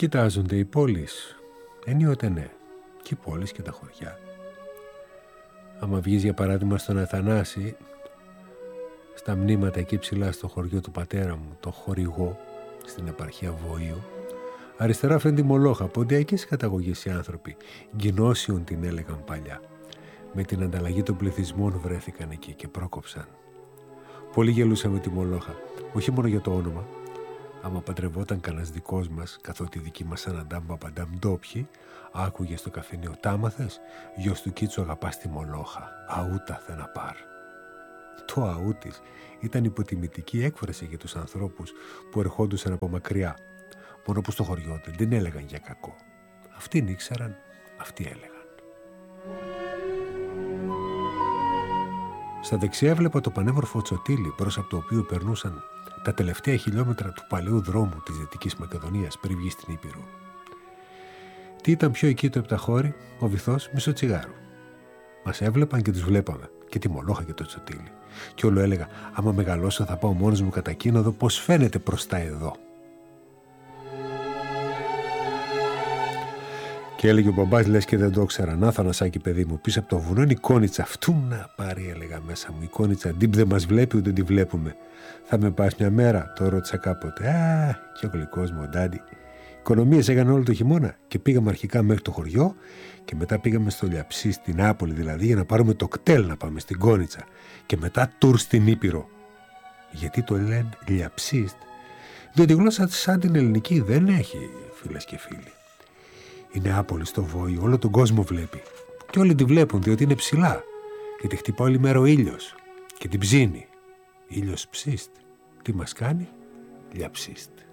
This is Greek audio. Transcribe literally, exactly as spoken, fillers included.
Κοιτάζονται οι πόλεις, ενίοτε ναι, και οι πόλεις και τα χωριά. Άμα βγεις για παράδειγμα στον Αθανάση, στα μνήματα εκεί ψηλά στο χωριό του πατέρα μου, το χορηγό, στην επαρχία Βοήου, αριστερά φαίνεται η Μολόχα, ποντιακής καταγωγής οι άνθρωποι, Γκινόσιον την έλεγαν παλιά. Με την ανταλλαγή των πληθυσμών βρέθηκαν εκεί και πρόκοψαν. Πολλοί γελούσαν με τη Μολόχα, όχι μόνο για το όνομα. Άμα παντρευόταν κανένας δικός μας, καθότι οι δικοί μας αναντάμ παπαντάμ ντόπιοι, άκουγε στο καφενείο «Τάμαθες, γιος του Κίτσου αγαπάς τη Μολόχα, αούτα θε να πάρ». Το αού της ήταν υποτιμητική έκφραση για τους ανθρώπους που ερχόντουσαν από μακριά, μόνο που στο χωριό δεν την έλεγαν για κακό. Αυτοί ήξεραν, αυτοί έλεγαν. Στα δεξιά έβλεπα το πανέμορφο Τσοτήλι, μπρος από το οποίο περνούσαν τα τελευταία χιλιόμετρα του παλαιού δρόμου της Δυτικής Μακεδονίας πριν βγει στην Ήπειρο. Τι ήταν πιο εκεί το επταχώρι, ο βυθός μισοτσιγάρου. Μας έβλεπαν και τους βλέπαμε, και τη Μολόχα και το Τσοτήλι. Και όλο έλεγα, άμα μεγαλώσω θα πάω μόνος μου κατά εκείνο εδώ, πώς φαίνεται προς τα εδώ. Και έλεγε ο μπαμπάς, λες και δεν το ήξερα. Να, Θανασάκη, παιδί μου, πίσω από το βουνό είναι η Κόνιτσα. Αυτού να πάρει, έλεγα μέσα μου. Η Κόνιτσα, ντύπ δεν μας βλέπει ούτε τη βλέπουμε. Θα με πας μια μέρα, το ρώτησα κάποτε. Α, και ο γλυκός μου, ο Ντάντι. Οικονομίες έκανε όλο το χειμώνα και πήγαμε αρχικά μέχρι το χωριό και μετά πήγαμε στο Λιαψί, στην Νάπολη δηλαδή, για να πάρουμε το κτέλ να πάμε στην Κόνιτσα. Και μετά τουρ στην Ήπειρο. Γιατί το λένε Λιαψίστ? Διότι η γλώσσα σαν την ελληνική δεν έχει, φίλες και φίλοι. Η Νεάπολη στο Βόη όλο τον κόσμο βλέπει. Και όλοι τη βλέπουν διότι είναι ψηλά. Και τη χτυπά όλη μέρα ο ήλιος. Και την ψήνει. Ήλιος ψίστ. Τι μας κάνει? Λιαψίστ.